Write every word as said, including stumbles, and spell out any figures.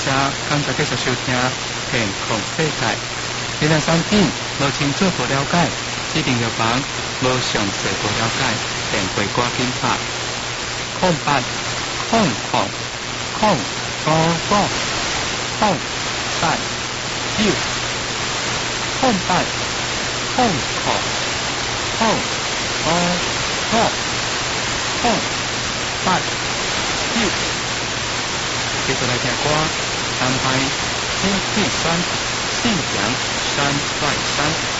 谢，感谢继续收听健康世界。你若产品无清楚无了解，指定药房无详细无了解，电话赶紧打空八空空空五五空八九空八空空空五五空八九。接下来听歌，安排天气酸，信阳山外山。